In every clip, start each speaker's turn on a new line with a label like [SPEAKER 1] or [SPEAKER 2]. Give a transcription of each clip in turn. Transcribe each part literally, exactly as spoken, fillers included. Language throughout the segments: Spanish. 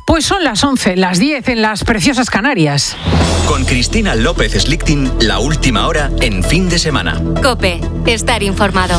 [SPEAKER 1] Pues son las once, las diez en las preciosas Canarias.
[SPEAKER 2] Con Cristina López Slichting, la última hora en Fin de Semana.
[SPEAKER 3] COPE, estar informado.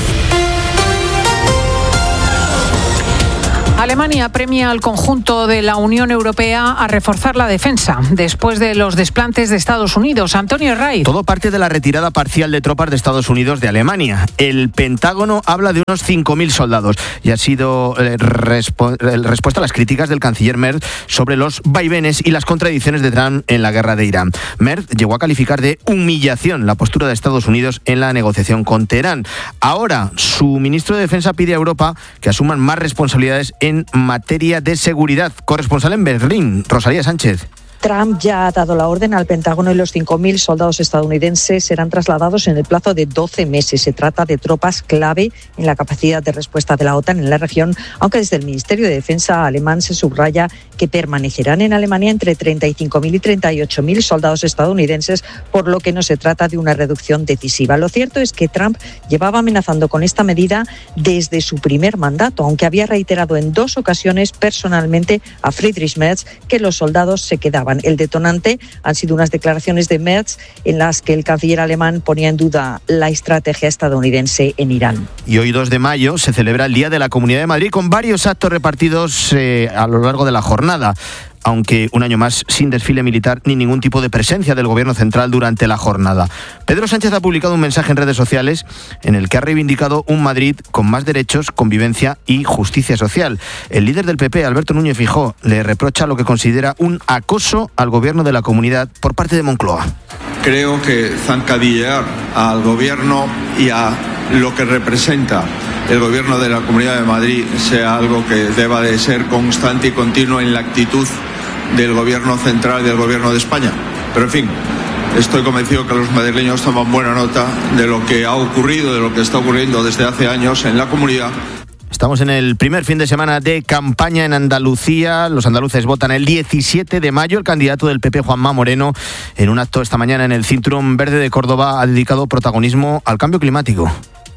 [SPEAKER 1] Alemania premia al conjunto de la Unión Europea a reforzar la defensa después de los desplantes de Estados Unidos. Antonio Raiz.
[SPEAKER 4] Todo parte de la retirada parcial de tropas de Estados Unidos de Alemania. El Pentágono habla de unos cinco mil soldados y ha sido eh, respo- eh, respuesta a las críticas del canciller Merz sobre los vaivenes y las contradicciones de Trump en la guerra de Irán. Merz llegó a calificar de humillación la postura de Estados Unidos en la negociación con Teherán. Ahora, su ministro de Defensa pide a Europa que asuman más responsabilidades en materia de seguridad. Corresponsal en Berlín, Rosalía Sánchez.
[SPEAKER 5] Trump ya ha dado la orden al Pentágono y los cinco mil soldados estadounidenses serán trasladados en el plazo de doce meses. Se trata de tropas clave en la capacidad de respuesta de la OTAN en la región, aunque desde el Ministerio de Defensa alemán se subraya que permanecerán en Alemania entre treinta y cinco mil y treinta y ocho mil soldados estadounidenses, por lo que no se trata de una reducción decisiva. Lo cierto es que Trump llevaba amenazando con esta medida desde su primer mandato, aunque había reiterado en dos ocasiones personalmente a Friedrich Merz que los soldados se quedaban. El detonante han sido unas declaraciones de Merz en las que el canciller alemán ponía en duda la estrategia estadounidense en Irán.
[SPEAKER 4] Y hoy, dos de mayo, se celebra el Día de la Comunidad de Madrid con varios actos repartidos eh, a lo largo de la jornada, aunque un año más sin desfile militar ni ningún tipo de presencia del Gobierno central durante la jornada. Pedro Sánchez ha publicado un mensaje en redes sociales en el que ha reivindicado un Madrid con más derechos, convivencia y justicia social. El líder del P P, Alberto Núñez Feijóo, le reprocha lo que considera un acoso al Gobierno de la Comunidad por parte de Moncloa.
[SPEAKER 6] Creo que zancadillear al Gobierno y a lo que representa el Gobierno de la Comunidad de Madrid sea algo que deba de ser constante y continuo en la actitud del Gobierno central y del Gobierno de España. Pero en fin, estoy convencido que los madrileños toman buena nota de lo que ha ocurrido, de lo que está ocurriendo desde hace años en la comunidad.
[SPEAKER 4] Estamos en el primer fin de semana de campaña en Andalucía. Los andaluces votan el diecisiete de mayo. El candidato del P P, Juanma Moreno, en un acto esta mañana en el Cinturón Verde de Córdoba, ha dedicado protagonismo al cambio climático.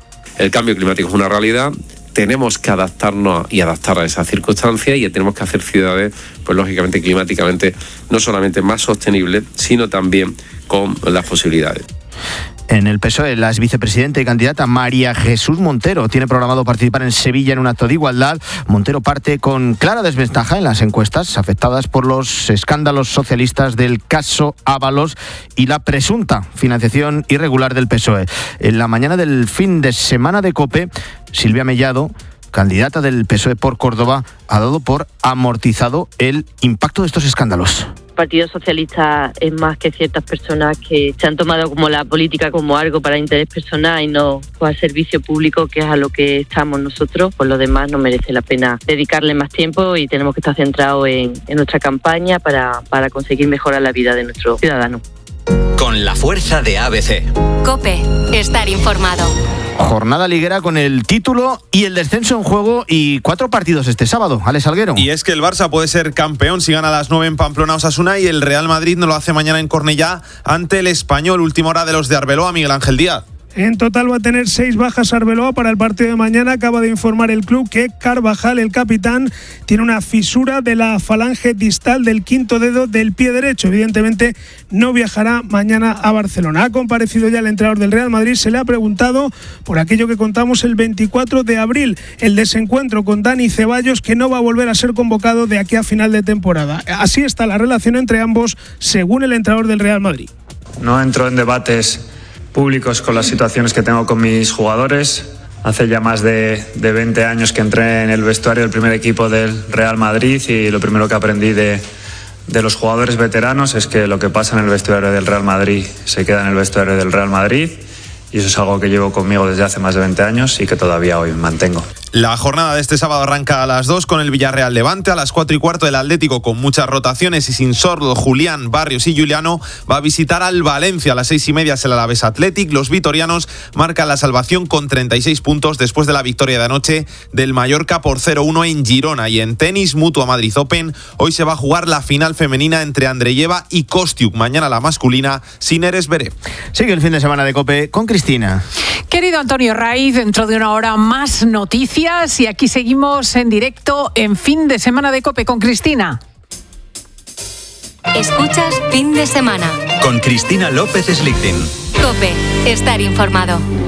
[SPEAKER 7] El cambio climático es una realidad. Tenemos que adaptarnos y adaptar a esas circunstancias y tenemos que hacer ciudades, pues lógicamente climáticamente, no solamente más sostenibles, sino también con las posibilidades.
[SPEAKER 4] En el P S O E, la vicepresidenta y candidata María Jesús Montero tiene programado participar en Sevilla en un acto de igualdad. Montero parte con clara desventaja en las encuestas afectadas por los escándalos socialistas del caso Ábalos y la presunta financiación irregular del P S O E. En la mañana del fin de semana de COPE, Silvia Mellado, candidata del P S O E por Córdoba, ha dado por amortizado el impacto de estos escándalos.
[SPEAKER 8] El Partido Socialista es más que ciertas personas que se han tomado como la política como algo para interés personal y no pues, al servicio público, que es a lo que estamos nosotros. Por lo demás, no merece la pena dedicarle más tiempo y tenemos que estar centrados en, en nuestra campaña para, para conseguir mejorar la vida de nuestros ciudadanos.
[SPEAKER 2] Con la fuerza de A B C.
[SPEAKER 3] COPE, estar informado.
[SPEAKER 4] Jornada liguera con el título y el descenso en juego y cuatro partidos este sábado. Alex Salguero.
[SPEAKER 9] Y es que el Barça puede ser campeón si gana a las nueve en Pamplona Osasuna y el Real Madrid no lo hace mañana en Cornellá ante el Español. Última hora de los de Arbeloa, Miguel Ángel Díaz.
[SPEAKER 10] En total va a tener seis bajas Arbeloa para el partido de mañana. Acaba de informar el club que Carvajal, el capitán, tiene una fisura de la falange distal del quinto dedo del pie derecho. Evidentemente no viajará mañana a Barcelona. Ha comparecido ya el entrenador del Real Madrid. Se le ha preguntado por aquello que contamos el veinticuatro de abril, el desencuentro con Dani Ceballos, que no va a volver a ser convocado de aquí a final de temporada. Así está la relación entre ambos, según el entrenador del Real Madrid.
[SPEAKER 11] No entro en debates públicos con las situaciones que tengo con mis jugadores. Hace ya más de, de veinte años que entré en el vestuario del primer equipo del Real Madrid y lo primero que aprendí de, de los jugadores veteranos es que lo que pasa en el vestuario del Real Madrid se queda en el vestuario del Real Madrid, y eso es algo que llevo conmigo desde hace más de veinte años y que todavía hoy mantengo.
[SPEAKER 9] La jornada de este sábado arranca a las dos con el Villarreal Levante. A las cuatro y cuarto el Atlético, con muchas rotaciones y sin Sordo, Julián, Barrios y Juliano, va a visitar al Valencia. A las seis y media es el Alavés Athletic. Los vitorianos marcan la salvación con treinta y seis puntos después de la victoria de anoche del Mallorca por cero uno en Girona. Y en tenis, Mutua Madrid Open, hoy se va a jugar la final femenina entre Andreyeva y Kostiuk. Mañana la masculina sin Eres Veré.
[SPEAKER 4] Sigue el fin de semana de COPE con Cristina.
[SPEAKER 1] Querido Antonio Raiz, dentro de una hora más noticias y aquí seguimos en directo en Fin de Semana de COPE con Cristina.
[SPEAKER 3] Escuchas Fin de Semana.
[SPEAKER 2] Con Cristina López Slichting.
[SPEAKER 3] COPE. Estar informado.